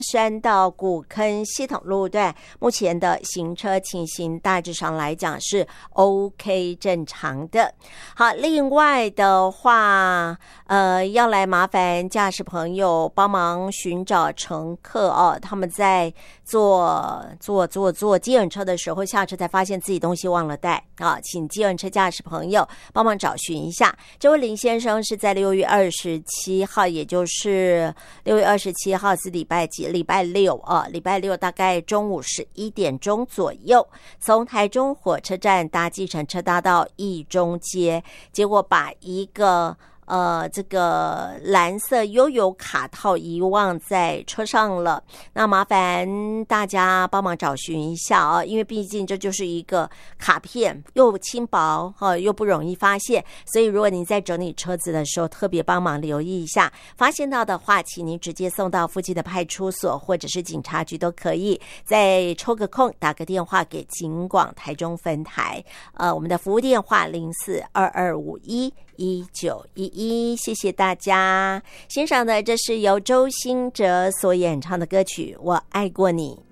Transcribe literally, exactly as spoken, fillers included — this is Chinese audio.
山到古坑系统路段，目前的行车情形大致上来讲是 OK 正常的。好，另外的话，呃，要来麻烦驾驶朋友帮忙寻找乘客哦，他们在坐坐坐坐计程车的时候下车才发现自己东西忘了带啊，请计程车驾驶朋友帮忙找寻一下。这位林先生是在六月二十七号，也就是六月二十七号是礼拜几？礼拜六啊，礼拜六大概中午十一点钟左右，从台中火车站搭计程车搭到义中街，结果把一个呃，这个蓝色悠游卡套遗忘在车上了，那麻烦大家帮忙找寻一下啊，因为毕竟这就是一个卡片，又轻薄啊，又不容易发现，所以如果你在整理车子的时候，特别帮忙留意一下，发现到的话，请您直接送到附近的派出所或者是警察局都可以，再抽个空打个电话给警广台中分台，呃，我们的服务电话零四二二五一一九一一，谢谢大家欣赏的，这是由周兴哲所演唱的歌曲《我爱过你》。